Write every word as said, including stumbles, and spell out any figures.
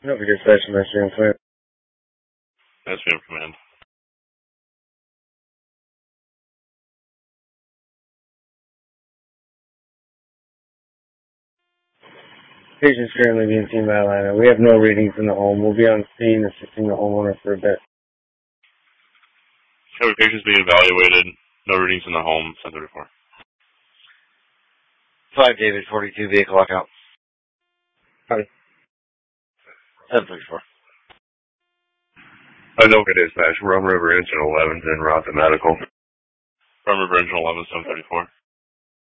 No, we dispatch from S J M Command. S J M Command. Patient's currently being seen by Atlanta. We have no readings in the home. We'll be on scene assisting the homeowner for a bit. Every patient's being evaluated. No readings in the home. ten thirty-four. five David, forty-two, vehicle lockout. Hi. ten thirty-four. Anoka Dispatch, Rum River Engine eleven, en route to medical. Rum River Engine eleven, seven thirty-four.